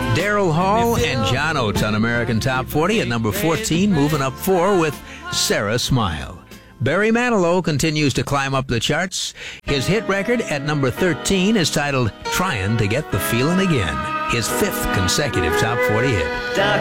Daryl Hall and John Oates on American Top 40 at number 14, moving up 4 with Sarah Smile. Barry Manilow continues to climb up the charts. His hit record at number 13 is titled Trying to Get the Feeling Again, his 5th consecutive Top 40 hit.